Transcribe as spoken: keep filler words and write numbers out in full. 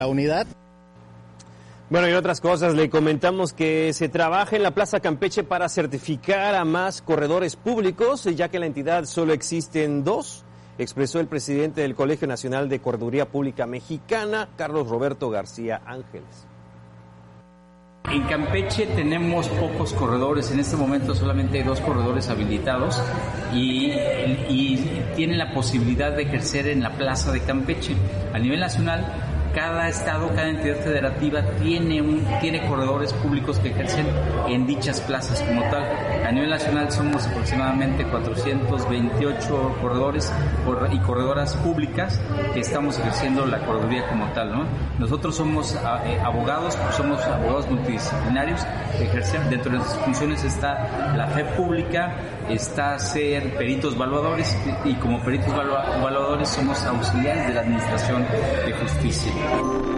la unidad. Bueno, y otras cosas, le comentamos que se trabaja en la Plaza Campeche para certificar a más corredores públicos, ya que en la entidad solo existen dos, expresó el presidente del Colegio Nacional de Correduría Pública Mexicana, Carlos Roberto García Ángeles. En Campeche tenemos pocos corredores, en este momento solamente hay dos corredores habilitados y, y tienen la posibilidad de ejercer en la Plaza de Campeche. A nivel nacional, cada estado, cada entidad federativa tiene un tiene corredores públicos que ejercen en dichas plazas como tal. A nivel nacional somos aproximadamente cuatrocientos veintiocho corredores y corredoras públicas que estamos ejerciendo la correduría como tal, ¿no? Nosotros somos eh, abogados, somos abogados multidisciplinarios que ejercen, dentro de nuestras funciones está la fe pública, está ser peritos evaluadores y como peritos evaluadores somos auxiliares de la Administración de Justicia.